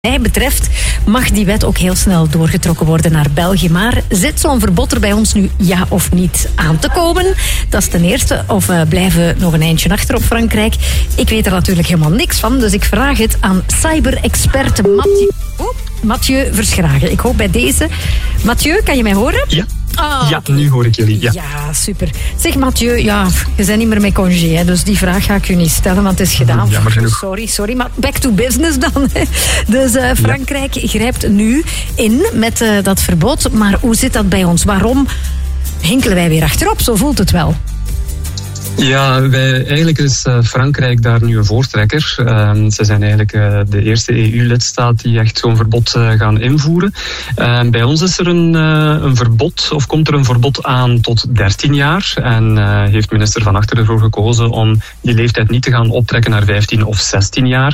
mij betreft mag die wet ook heel snel doorgetrokken worden naar België. Maar zit zo'n verbod er bij ons nu ja of niet aan te komen? Dat is ten eerste. Of blijven we nog een eindje achter op Frankrijk? Ik weet er natuurlijk helemaal niks van, dus ik vraag het aan cyber-expert Mathieu Verschragen. Ik hoop bij deze. Mathieu, kan je mij horen? Ja. Oh, ja, nu hoor ik jullie. Ja, super. Zeg Mathieu, je bent niet meer met congé, hè, dus die vraag ga ik u niet stellen, want het is gedaan. Jammer genoeg. Sorry, maar back to business dan. Hè. Dus Frankrijk grijpt nu in met dat verbod, maar hoe zit dat bij ons? Waarom hinkelen wij weer achterop? Zo voelt het wel. Ja, eigenlijk is Frankrijk daar nu een voortrekker. Ze zijn eigenlijk de eerste EU-lidstaat die echt zo'n verbod gaan invoeren. Bij ons is er een verbod, of komt er een verbod aan tot 13 jaar. En heeft minister Van Achter ervoor gekozen om die leeftijd niet te gaan optrekken naar 15 of 16 jaar.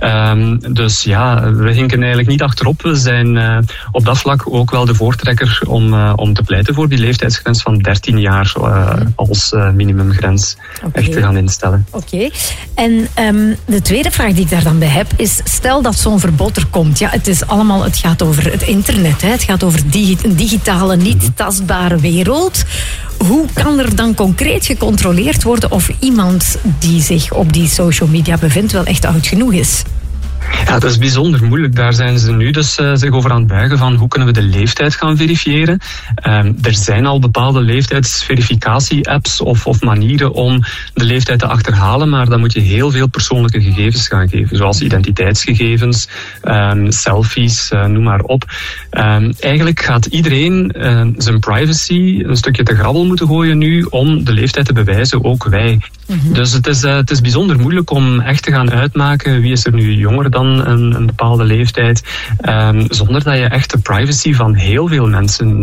Dus ja, we hinken eigenlijk niet achterop. We zijn op dat vlak ook wel de voortrekker om te pleiten voor die leeftijdsgrens van 13 jaar als minimumgrens. Echt te gaan instellen. Oké. En de tweede vraag die ik daar dan bij heb is, stel dat zo'n verbod er komt. Ja, het gaat over het internet. Hè. Het gaat over een digitale, niet tastbare wereld. Hoe kan er dan concreet gecontroleerd worden of iemand die zich op die social media bevindt wel echt oud genoeg is? Ja, dat is bijzonder moeilijk. Daar zijn ze nu dus zich over aan het buigen van hoe kunnen we de leeftijd gaan verifiëren. Er zijn al bepaalde leeftijdsverificatie-apps of manieren om de leeftijd te achterhalen, maar dan moet je heel veel persoonlijke gegevens gaan geven, zoals identiteitsgegevens, selfies, noem maar op. Eigenlijk gaat iedereen zijn privacy een stukje te grabbel moeten gooien nu om de leeftijd te bewijzen, ook wij. Mm-hmm. Dus het is bijzonder moeilijk om echt te gaan uitmaken wie is er nu jonger dan een bepaalde leeftijd, zonder dat je echt de privacy van heel veel mensen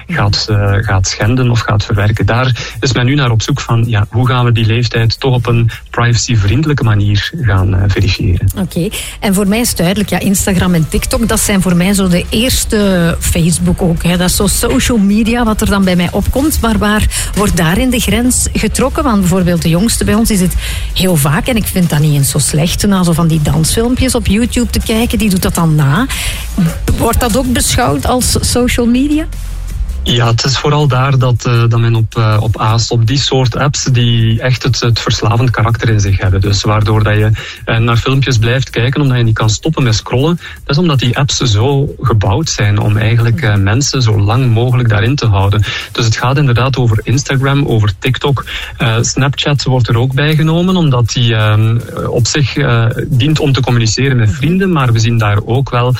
gaat schenden of gaat verwerken. Daar is men nu naar op zoek van, ja, hoe gaan we die leeftijd toch op een privacyvriendelijke manier gaan verifiëren. Oké. En voor mij is duidelijk, ja, Instagram en TikTok, dat zijn voor mij zo de eerste, Facebook ook, hè. Dat is zo social media wat er dan bij mij opkomt, maar waar wordt daarin de grens getrokken? Want bijvoorbeeld de jongste bij ons is het heel vaak, en ik vind dat niet eens zo slecht, na zo van die dansfilmpjes op YouTube te kijken, die doet dat dan na. Wordt dat ook beschouwd als social media? Ja, het is vooral daar dat men op aast, op die soort apps die echt het verslavend karakter in zich hebben. Dus waardoor dat je naar filmpjes blijft kijken, omdat je niet kan stoppen met scrollen. Dat is omdat die apps zo gebouwd zijn om eigenlijk mensen zo lang mogelijk daarin te houden. Dus het gaat inderdaad over Instagram, over TikTok. Snapchat wordt er ook bij genomen, omdat die op zich dient om te communiceren met vrienden, maar we zien daar ook wel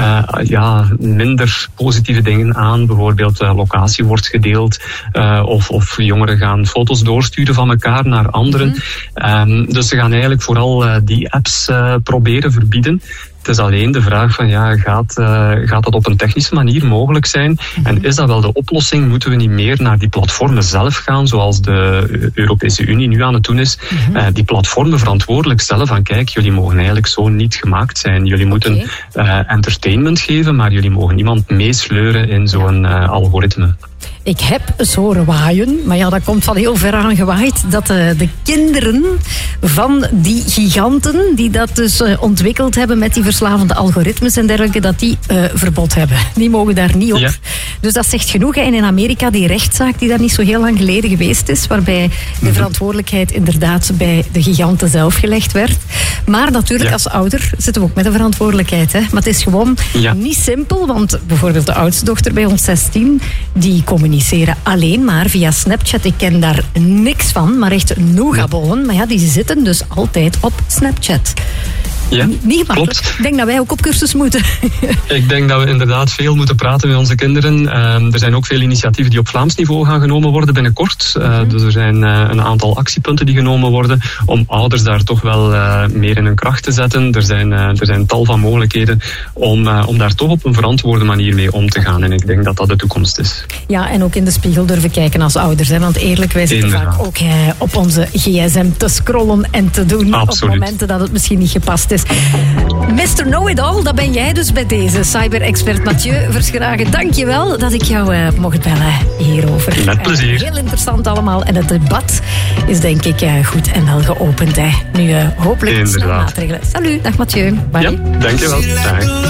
minder positieve dingen aan. Bijvoorbeeld locatie wordt gedeeld of jongeren gaan foto's doorsturen van elkaar naar anderen. Mm-hmm. Dus ze gaan eigenlijk vooral die apps proberen verbieden. Het is alleen de vraag van, gaat dat op een technische manier mogelijk zijn? En is dat wel de oplossing? Moeten we niet meer naar die platformen zelf gaan, zoals de Europese Unie nu aan het doen is? Die platformen verantwoordelijk stellen van, kijk, jullie mogen eigenlijk zo niet gemaakt zijn. Jullie moeten entertainment geven, maar jullie mogen niemand meesleuren in zo'n algoritme. Ik heb eens horen waaien, maar ja, dat komt van heel ver aangewaaid, dat de kinderen van die giganten die dat dus ontwikkeld hebben met die verslavende algoritmes en dergelijke, dat die verbod hebben. Die mogen daar niet op. Ja. Dus dat zegt genoeg. En in Amerika die rechtszaak die daar niet zo heel lang geleden geweest is, waarbij de verantwoordelijkheid inderdaad bij de giganten zelf gelegd werd. Maar natuurlijk als ouder zitten we ook met een verantwoordelijkheid. Hè? Maar het is gewoon niet simpel, want bijvoorbeeld de oudste dochter bij ons 16, die communiceren alleen maar via Snapchat. Ik ken daar niks van, maar echt nougatbollen. Maar ja, die zitten dus altijd op Snapchat. Ja, niet makkelijk. Klopt. Ik denk dat wij ook op cursus moeten. Ik denk dat we inderdaad veel moeten praten met onze kinderen. Er zijn ook veel initiatieven die op Vlaams niveau gaan genomen worden binnenkort. Dus er zijn een aantal actiepunten die genomen worden om ouders daar toch wel meer in hun kracht te zetten. Er zijn tal van mogelijkheden om daar toch op een verantwoorde manier mee om te gaan. En ik denk dat dat de toekomst is. Ja, en ook in de spiegel durven kijken als ouders. Hè? Want eerlijk, wij zitten vaak ook op onze gsm te scrollen en te doen. Absoluut. Op momenten dat het misschien niet gepast is. Dus Mr. Know-it-all, dat ben jij dus bij deze. Cyber-expert Mathieu Verschragen, dank je wel dat ik jou mocht bellen hierover. Met plezier. Heel interessant allemaal. En het debat is denk ik goed en wel geopend. Hè. Nu hopelijk snel maatregelen. Salut, dag Mathieu. Bye. Ja, dank je wel. Dag.